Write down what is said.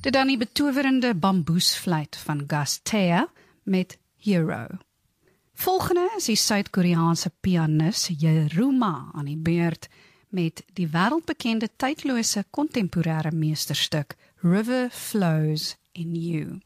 Dit dan die betowerende bamboesfluit van Gus Thea met Hero. Volgende is die Suid-Koreaanse pianis Jeruma aan die beurt met die wêreldbekende tydlose kontemporêre meesterstuk River Flows in You.